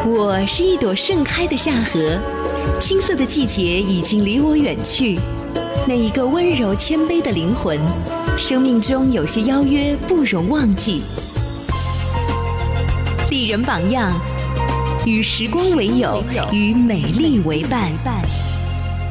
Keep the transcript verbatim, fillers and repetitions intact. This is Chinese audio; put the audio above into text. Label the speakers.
Speaker 1: 我是一朵盛开的夏荷，青涩的季节已经离我远去。那一个温柔谦卑的灵魂，生命中有些邀约不容忘记。丽人榜样，与时光为友，与美丽为伴。